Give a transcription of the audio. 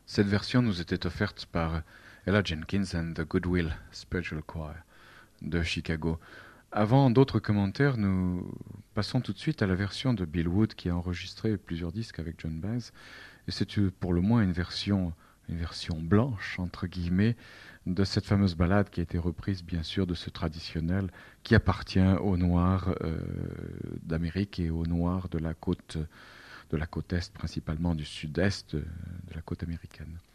Cette version nous était offerte par Ella Jenkins and the Goodwill Spiritual Choir de Chicago. Avant d'autres commentaires, nous passons tout de suite à la version de Bill Wood qui a enregistré plusieurs disques avec John Baez. Et c'est pour le moins une version blanche, entre guillemets, de cette fameuse ballade qui a été reprise, bien sûr, de ce traditionnel qui appartient aux Noirs d'Amérique et aux Noirs de la côte est, principalement du sud-est de la côte américaine.